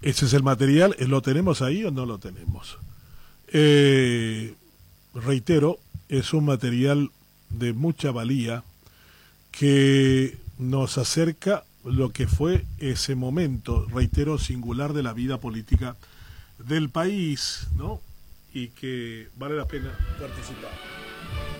ese es el material, ¿lo tenemos ahí o no lo tenemos? Reitero, es un material de mucha valía que nos acerca lo que fue ese momento, reitero, singular de la vida política del país, ¿no? Y que vale la pena participar.